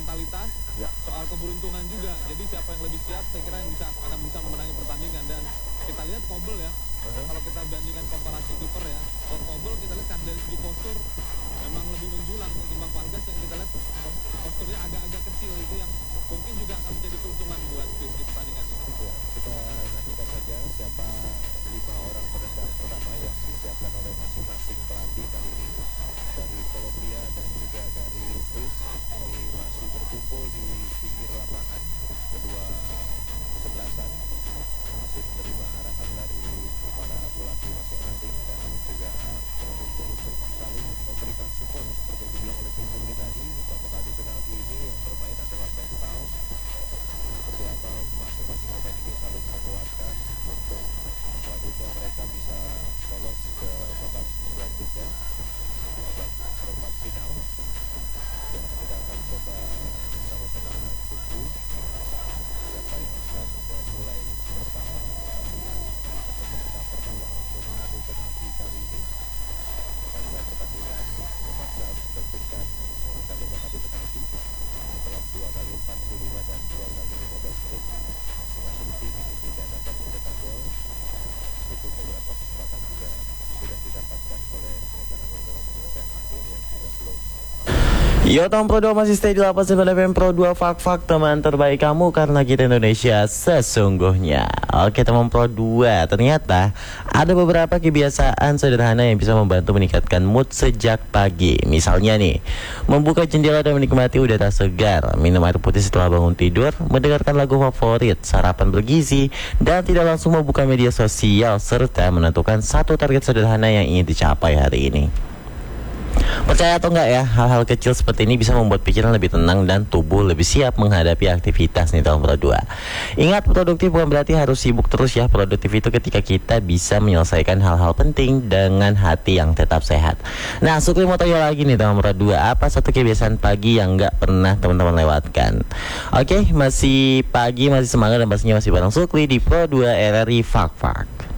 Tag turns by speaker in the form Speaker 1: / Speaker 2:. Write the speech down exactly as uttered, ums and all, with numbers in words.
Speaker 1: mentalitas, ya. soal keberuntungan juga. Jadi siapa yang lebih siap, saya kira yang bisa akan bisa memenangi pertandingan. Dan kita lihat Kobel ya, uh-huh. kalau kita bandingkan komparasi kiper ya, kalau Kobel kita lihat dari segi postur memang lebih menjulang ketimbang Vargas yang kita lihat posturnya agak-agak kecil, itu yang mungkin juga akan menjadi keuntungan buat Swiss di pertandingan ini.
Speaker 2: Ya, kita nantikan saja siapa lima orang penendang pertama yang disiapkan oleh masing-masing pelatih kali ini dari Kolombia dan juga dari Swiss. Ini masih berkumpul di pinggir lapangan kedua kesebelasan, masih menerima arahan dari para pelatih masing-masing dan juga berkumpul untuk saling memberikan support seperti yang dibilang oleh Bung Juli tadi. Babak adu penalti ini yang bermain adalah mental, seperti apa masing-masing pemain ini saling menguatkan untuk selanjutnya mereka bisa lolos ke babak selanjutnya, babak perempat final. Dan kita akan coba sama-sama tunggu siapa yang akan memulai pertama pertandingan atau penendang pertama untuk adu penalti kali ini. Karena pertandingan terpaksa harus ditentukan pada babak adu penalti setelah dua kali empat puluh lima dan dua kali lima belas menit masing-masing tim ini tidak dapat mencetak gol, meskipun beberapa kesempatan juga sudah didapatkan oleh mereka, namun dalam penyelesaian akhir yang juga belum.
Speaker 3: Yo, Tom Pro dua masih stay di delapan sembilan F M Pro dua Fak-Fak, teman terbaik kamu karena kita Indonesia sesungguhnya. Oke teman Pro dua, ternyata ada beberapa kebiasaan sederhana yang bisa membantu meningkatkan mood sejak pagi. Misalnya nih, membuka jendela dan menikmati udara segar, minum air putih setelah bangun tidur, mendengarkan lagu favorit, sarapan bergizi, dan tidak langsung membuka media sosial, serta menentukan satu target sederhana yang ingin dicapai hari ini. Percaya atau enggak ya, hal-hal kecil seperti ini bisa membuat pikiran lebih tenang dan tubuh lebih siap menghadapi aktivitas nih tahun Pro dua. Ingat, produktif bukan berarti harus sibuk terus ya. Produktif itu ketika kita bisa menyelesaikan hal-hal penting dengan hati yang tetap sehat. Nah, Sukri mau tanya lagi nih tahun Pro dua, apa satu kebiasaan pagi yang enggak pernah teman-teman lewatkan? Oke, masih pagi, masih semangat dan pastinya masih bareng Sukri di Pro dua R R I Fak-Fak.